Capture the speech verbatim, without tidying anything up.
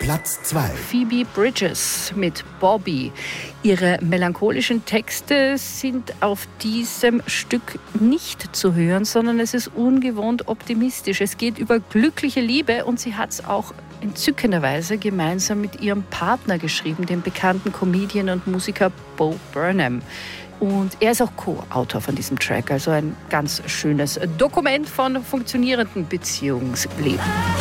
Platz zwei. Phoebe Bridgers mit Bobby. Ihre melancholischen Texte sind auf diesem Stück nicht zu hören, sondern es ist ungewohnt optimistisch. Es geht über glückliche Liebe und sie hat es auch entzückenderweise gemeinsam mit ihrem Partner geschrieben, dem bekannten Comedian und Musiker Bo Burnham. Und er ist auch Co-Autor von diesem Track, also ein ganz schönes Dokument von funktionierendem Beziehungsleben.